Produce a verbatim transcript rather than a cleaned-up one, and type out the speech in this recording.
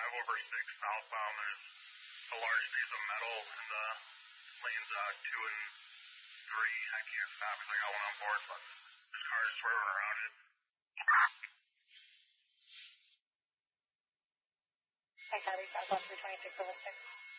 five over six southbound. There's a large piece of metal in the lanes uh, two and three. I can't stop because I got one on board, but this car is swerving around it. I got it. I got three twenty-six over six.